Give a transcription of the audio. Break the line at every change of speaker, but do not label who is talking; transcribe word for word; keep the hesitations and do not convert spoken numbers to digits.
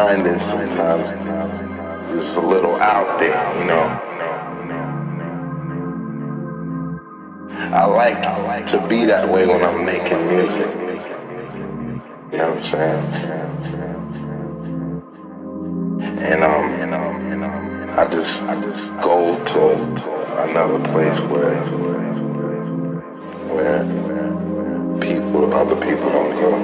mind is sometimes is a little out there, you know. I like to be that way when I'm making music. You know what I'm saying? And um, and um, and um, I just I just go to another place where where people, other people don't go.